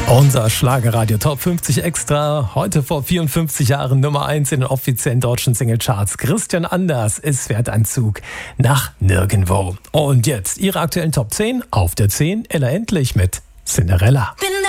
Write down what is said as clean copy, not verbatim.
Unser Schlagerradio Top 50 Extra. Heute vor 54 Jahren Nummer 1 in den offiziellen deutschen Singlecharts. Christian Anders, es fährt ein Zug nach nirgendwo. Und jetzt Ihre aktuellen Top 10. Auf der 10 Ella Endlich mit Cinderella.